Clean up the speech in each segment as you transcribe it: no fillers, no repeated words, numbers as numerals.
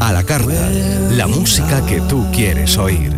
A la carta, la música que tú quieres oír.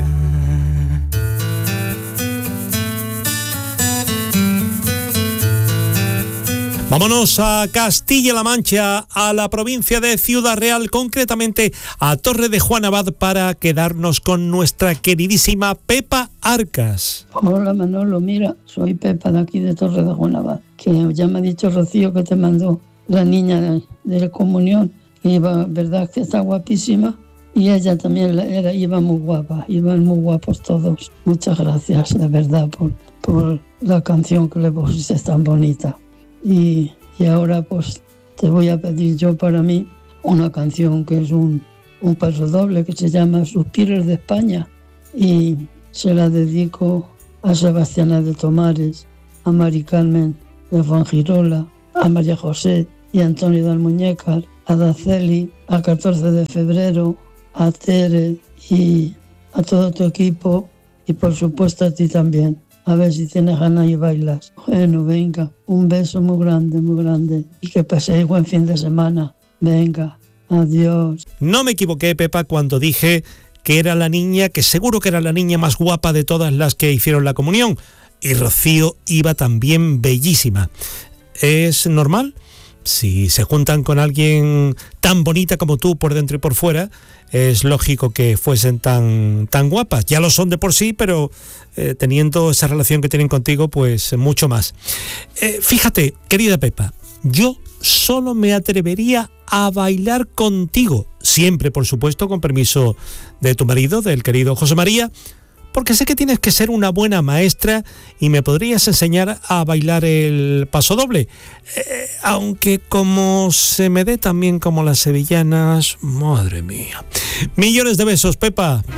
Vámonos a Castilla-La Mancha, a la provincia de Ciudad Real, concretamente a Torre de Juan Abad, para quedarnos con nuestra queridísima Pepa Arcas. Hola Manolo, mira, soy Pepa de aquí de Torre de Juan Abad, que ya me ha dicho Rocío que te mandó la niña de la comunión, iba, verdad que está guapísima, y ella también iba muy guapa, iban muy guapos todos. Muchas gracias, de verdad, por la canción que le pusiste tan bonita. Y ahora pues te voy a pedir yo para mí una canción que es un pasodoble que se llama Suspiros de España, y se la dedico a Sebastiana de Tomares, a Mari Carmen de Fuengirola, a María José y Antonio de Almuñécar, a Daceli, a 14 de febrero, a Tere y a todo tu equipo, y por supuesto a ti también. A ver si tienes ganas y bailas. Bueno, venga, un beso muy grande y que paséis buen fin de semana. Venga, adiós. No me equivoqué, Pepa, cuando dije que era la niña, que seguro que era la niña más guapa de todas las que hicieron la comunión. Y Rocío iba también bellísima. ¿Es normal? Si se juntan con alguien tan bonita como tú por dentro y por fuera, es lógico que fuesen tan guapas. Ya lo son de por sí, pero teniendo esa relación que tienen contigo, pues mucho más. Fíjate, querida Pepa, yo solo me atrevería a bailar contigo, siempre, por supuesto, con permiso de tu marido, del querido José María, porque sé que tienes que ser una buena maestra y me podrías enseñar a bailar el pasodoble. Aunque como se me dé también como las sevillanas, madre mía. Millones de besos, Pepa.